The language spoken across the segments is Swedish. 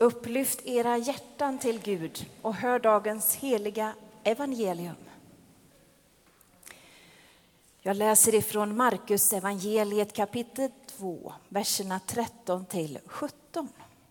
Upplyft era hjärtan till Gud och hör dagens heliga evangelium. Jag läser ifrån Markus evangeliet kapitel 2, verserna 13 till 17.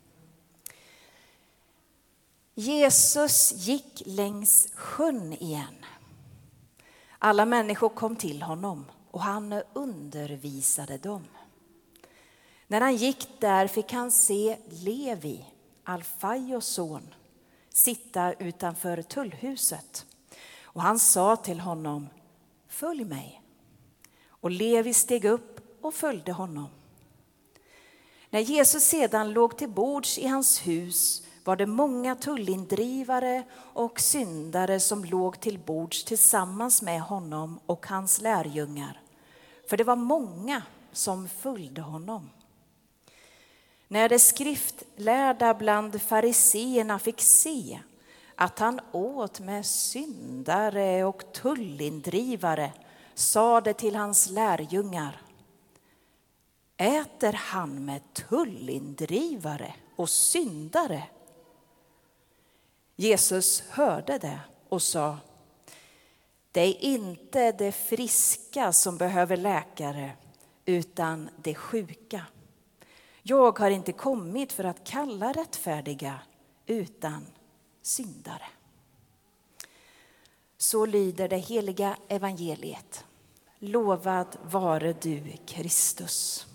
Jesus gick längs sjön igen. Alla människor kom till honom och han undervisade dem. När han gick där fick han se Levi, Alfaios son, sitta utanför tullhuset. Och han sa till honom: följ mig. Och Levi steg upp och följde honom. När Jesus sedan låg till bords i hans hus var det många tullindrivare och syndare som låg till bords tillsammans med honom och hans lärjungar. För det var många som följde honom. När de skriftlärda bland fariseerna fick se att han åt med syndare och tullindrivare, sa det till hans lärjungar: äter han med tullindrivare och syndare? Jesus hörde det och sa: det är inte de friska som behöver läkare, utan de sjuka. Jag har inte kommit för att kalla rättfärdiga, utan syndare. Så lyder det heliga evangeliet. Lovad vare du, Kristus.